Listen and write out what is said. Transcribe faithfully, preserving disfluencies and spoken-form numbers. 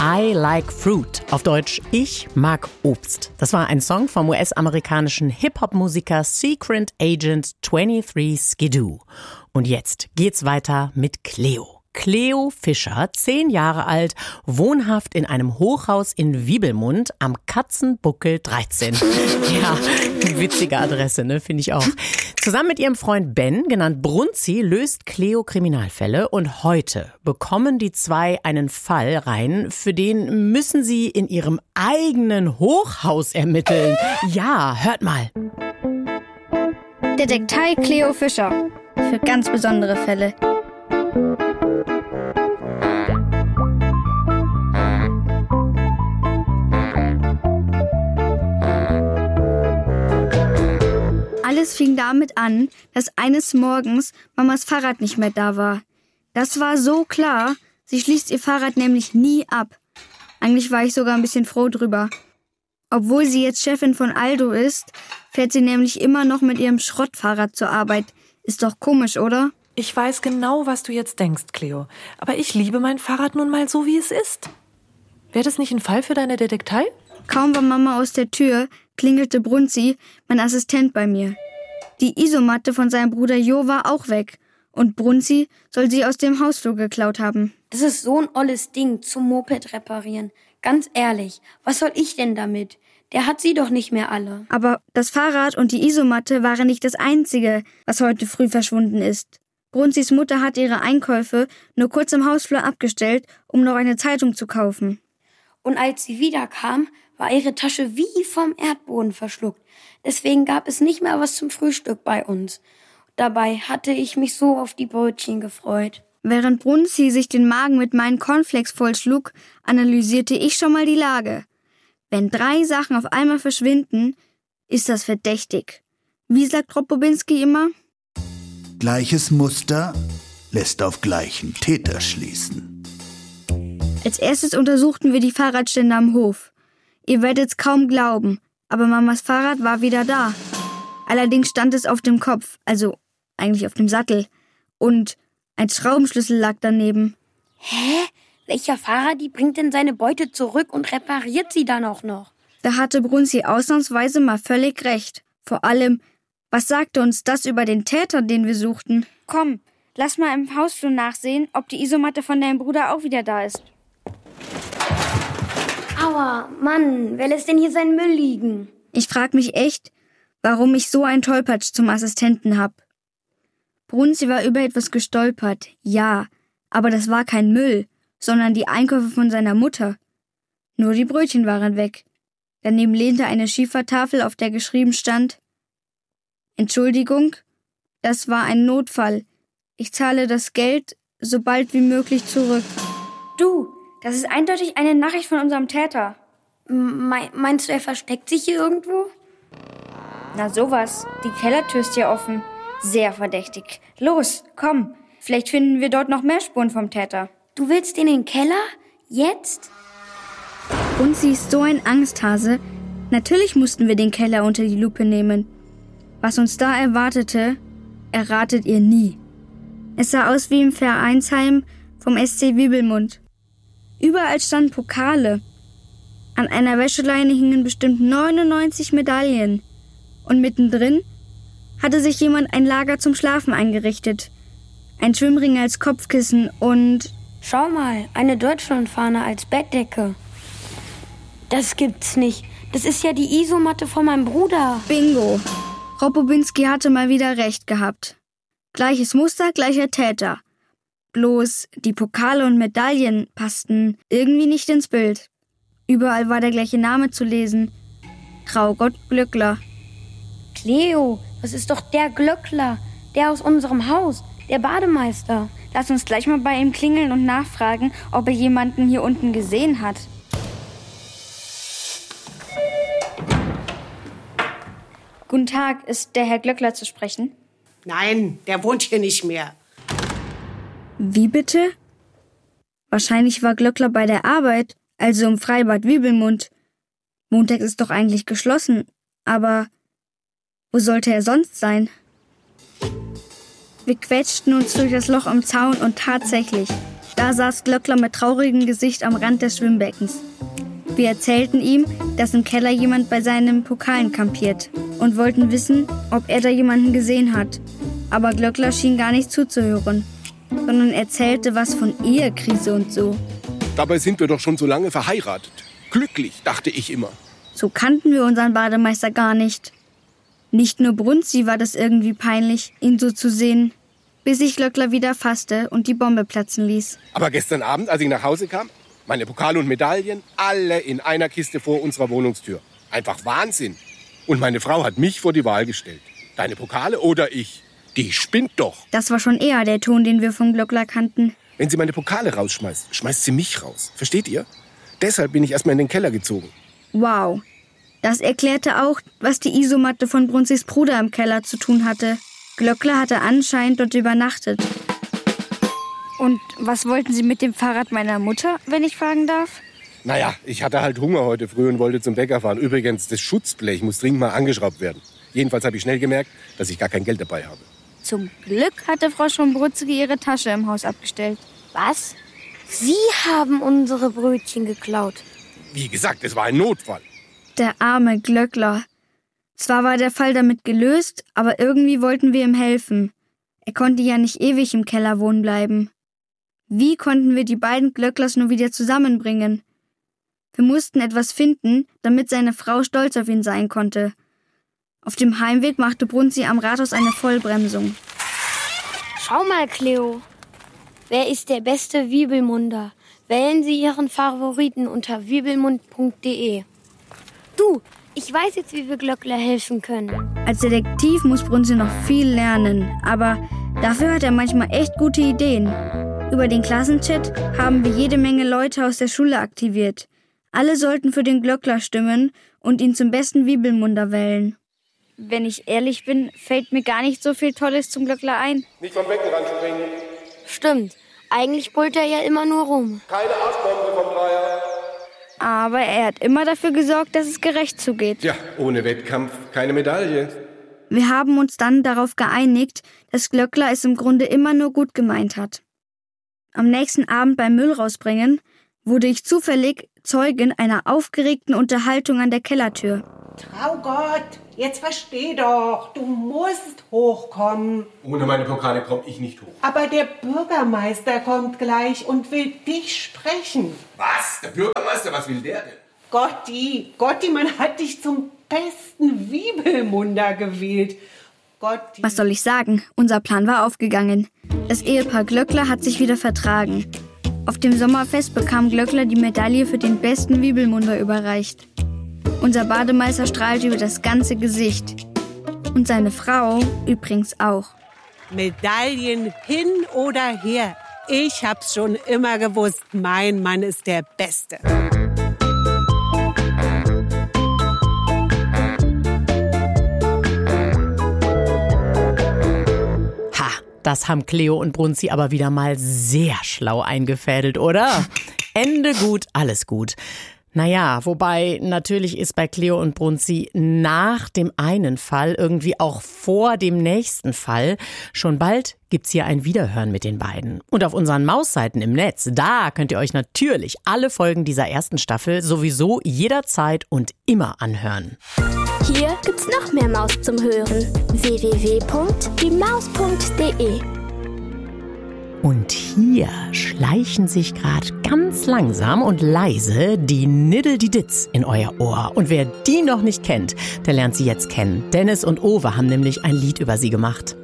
I Like Fruit. Auf Deutsch, ich mag Obst. Das war ein Song vom U S-amerikanischen Hip-Hop-Musiker Secret Agent dreiundzwanzig Skidoo. Und jetzt geht's weiter mit Cleo. Cleo Fischer, zehn Jahre alt, wohnhaft in einem Hochhaus in Wiebelmund am Katzenbuckel dreizehn. Ja, witzige Adresse, ne, finde ich auch. Zusammen mit ihrem Freund Ben, genannt Brunzi, löst Cleo Kriminalfälle und heute bekommen die zwei einen Fall rein, für den müssen sie in ihrem eigenen Hochhaus ermitteln. Ja, hört mal. Detektei Cleo Fischer. Für ganz besondere Fälle. Alles fing damit an, dass eines Morgens Mamas Fahrrad nicht mehr da war. Das war so klar, sie schließt ihr Fahrrad nämlich nie ab. Eigentlich war ich sogar ein bisschen froh drüber. Obwohl sie jetzt Chefin von Aldo ist, fährt sie nämlich immer noch mit ihrem Schrottfahrrad zur Arbeit. Ist doch komisch, oder? Ich weiß genau, was du jetzt denkst, Cleo. Aber ich liebe mein Fahrrad nun mal so, wie es ist. Wäre das nicht ein Fall für deine Detektei? Kaum war Mama aus der Tür, klingelte Brunzi, mein Assistent, bei mir. Die Isomatte von seinem Bruder Jo war auch weg. Und Brunzi soll sie aus dem Hausflur geklaut haben. Das ist so ein olles Ding zum Moped reparieren. Ganz ehrlich, was soll ich denn damit? Der hat sie doch nicht mehr alle. Aber das Fahrrad und die Isomatte waren nicht das Einzige, was heute früh verschwunden ist. Brunzis Mutter hat ihre Einkäufe nur kurz im Hausflur abgestellt, um noch eine Zeitung zu kaufen. Und als sie wiederkam, war ihre Tasche wie vom Erdboden verschluckt. Deswegen gab es nicht mehr was zum Frühstück bei uns. Dabei hatte ich mich so auf die Brötchen gefreut. Während Brunzi sich den Magen mit meinen Cornflakes vollschlug, analysierte ich schon mal die Lage. Wenn drei Sachen auf einmal verschwinden, ist das verdächtig. Wie sagt Robobinski immer? Gleiches Muster lässt auf gleichen Täter schließen. Als erstes untersuchten wir die Fahrradstände am Hof. Ihr werdet's kaum glauben, aber Mamas Fahrrad war wieder da. Allerdings stand es auf dem Kopf, also eigentlich auf dem Sattel. Und ein Schraubenschlüssel lag daneben. Hä? Welcher Fahrraddieb bringt denn seine Beute zurück und repariert sie dann auch noch? Da hatte Brunzi ausnahmsweise mal völlig recht. Vor allem, was sagte uns das über den Täter, den wir suchten? Komm, lass mal im Hausflur nachsehen, ob die Isomatte von deinem Bruder auch wieder da ist. Aua, Mann, wer lässt denn hier seinen Müll liegen? Ich frag mich echt, warum ich so einen Tollpatsch zum Assistenten hab. Brunzi war über etwas gestolpert, ja, aber das war kein Müll, sondern die Einkäufe von seiner Mutter. Nur die Brötchen waren weg. Daneben lehnte eine Schiefertafel, auf der geschrieben stand: Entschuldigung, das war ein Notfall. Ich zahle das Geld so bald wie möglich zurück. Du, das ist eindeutig eine Nachricht von unserem Täter. Me- meinst du, er versteckt sich hier irgendwo? Na sowas, die Kellertür ist ja offen. Sehr verdächtig. Los, komm, vielleicht finden wir dort noch mehr Spuren vom Täter. Du willst in den Keller? Jetzt? Und sie ist so ein Angsthase. Natürlich mussten wir den Keller unter die Lupe nehmen. Was uns da erwartete, erratet ihr nie. Es sah aus wie im Vereinsheim vom S C Wiebelmund. Überall standen Pokale. An einer Wäscheleine hingen bestimmt neunundneunzig Medaillen. Und mittendrin hatte sich jemand ein Lager zum Schlafen eingerichtet. Ein Schwimmring als Kopfkissen und... Schau mal, eine Deutschlandfahne als Bettdecke. Das gibt's nicht. Das ist ja die Isomatte von meinem Bruder. Bingo. Robobinski hatte mal wieder recht gehabt. Gleiches Muster, gleicher Täter. Bloß die Pokale und Medaillen passten irgendwie nicht ins Bild. Überall war der gleiche Name zu lesen. Traugott Glöckler. Cleo, das ist doch der Glöckler. Der aus unserem Haus. Der Bademeister. Lass uns gleich mal bei ihm klingeln und nachfragen, ob er jemanden hier unten gesehen hat. Guten Tag, ist der Herr Glöckler zu sprechen? Nein, der wohnt hier nicht mehr. Wie bitte? Wahrscheinlich war Glöckler bei der Arbeit, also im Freibad Wiebelmund. Montag ist doch eigentlich geschlossen, aber wo sollte er sonst sein? Wir quetschten uns durch das Loch im Zaun und tatsächlich, Da saß Glöckler mit traurigem Gesicht am Rand des Schwimmbeckens. Wir erzählten ihm, dass im Keller jemand bei seinen Pokalen kampiert und wollten wissen, ob er da jemanden gesehen hat. Aber Glöckler schien gar nicht zuzuhören, sondern erzählte was von Ehekrise und so. Dabei sind wir doch schon so lange verheiratet. Glücklich, dachte ich immer. So kannten wir unseren Bademeister gar nicht. Nicht nur Brunzi war das irgendwie peinlich, ihn so zu sehen, bis sich Glöckler wieder fasste und die Bombe platzen ließ. Aber gestern Abend, als ich nach Hause kam, meine Pokale und Medaillen, alle in einer Kiste vor unserer Wohnungstür. Einfach Wahnsinn. Und meine Frau hat mich vor die Wahl gestellt. Deine Pokale oder ich? Die spinnt doch. Das war schon eher der Ton, den wir von Glöckler kannten. Wenn sie meine Pokale rausschmeißt, schmeißt sie mich raus. Versteht ihr? Deshalb bin ich erstmal in den Keller gezogen. Wow. Das erklärte auch, was die Isomatte von Brunzis Bruder im Keller zu tun hatte. Glöckler hatte anscheinend dort übernachtet. Und was wollten Sie mit dem Fahrrad meiner Mutter, wenn ich fragen darf? Naja, ich hatte halt Hunger heute früh und wollte zum Bäcker fahren. Übrigens, das Schutzblech muss dringend mal angeschraubt werden. Jedenfalls habe ich schnell gemerkt, dass ich gar kein Geld dabei habe. Zum Glück hatte Frau Schombruzke ihre Tasche im Haus abgestellt. Was? Sie haben unsere Brötchen geklaut. Wie gesagt, es war ein Notfall. Der arme Glöckler. Zwar war der Fall damit gelöst, aber irgendwie wollten wir ihm helfen. Er konnte ja nicht ewig im Keller wohnen bleiben. Wie konnten wir die beiden Glöcklers nur wieder zusammenbringen? Wir mussten etwas finden, damit seine Frau stolz auf ihn sein konnte. Auf dem Heimweg machte Brunzi am Rathaus eine Vollbremsung. Schau mal, Cleo. Wer ist der beste Wiebelmunder? Wählen Sie Ihren Favoriten unter wiebelmund punkt de. Du, ich weiß jetzt, wie wir Glöckler helfen können. Als Detektiv muss Brunzi noch viel lernen, aber dafür hat er manchmal echt gute Ideen. Über den Klassenchat haben wir jede Menge Leute aus der Schule aktiviert. Alle sollten für den Glöckler stimmen und ihn zum besten Wiebelmunder wählen. Wenn ich ehrlich bin, fällt mir gar nicht so viel Tolles zum Glöckler ein. Nicht vom Beckenrand springen. Stimmt. Eigentlich brüllt er ja immer nur rum. Keine Arschbombe vom Dreier. Aber er hat immer dafür gesorgt, dass es gerecht zugeht. Ja, ohne Wettkampf keine Medaille. Wir haben uns dann darauf geeinigt, dass Glöckler es im Grunde immer nur gut gemeint hat. Am nächsten Abend beim Müll rausbringen wurde ich zufällig Zeugin einer aufgeregten Unterhaltung an der Kellertür. Traugott, jetzt versteh doch, du musst hochkommen. Ohne meine Pokale komme ich nicht hoch. Aber der Bürgermeister kommt gleich und will dich sprechen. Was? Der Bürgermeister, was will der denn? Gotti, Gotti, man hat dich zum besten Wiebelmunder gewählt. Gotti. Was soll ich sagen? Unser Plan war aufgegangen. Das Ehepaar Glöckler hat sich wieder vertragen. Auf dem Sommerfest bekam Glöckler die Medaille für den besten Wiebelmunder überreicht. Unser Bademeister strahlte über das ganze Gesicht. Und seine Frau übrigens auch. Medaillen hin oder her. Ich hab's schon immer gewusst, mein Mann ist der Beste. Ha, das haben Cleo und Brunzi aber wieder mal sehr schlau eingefädelt, oder? Ende gut, alles gut. Naja, wobei natürlich ist bei Cleo und Brunzi nach dem einen Fall irgendwie auch vor dem nächsten Fall. Schon bald gibt's hier ein Wiederhören mit den beiden. Und auf unseren Mausseiten im Netz, da könnt ihr euch natürlich alle Folgen dieser ersten Staffel sowieso jederzeit und immer anhören. Hier gibt's noch mehr Maus zum Hören. w w w punkt die maus punkt de. Und hier schleichen sich gerade ganz langsam und leise die Niddle-die-Ditz in euer Ohr. Und wer die noch nicht kennt, der lernt sie jetzt kennen. Dennis und Owe haben nämlich ein Lied über sie gemacht.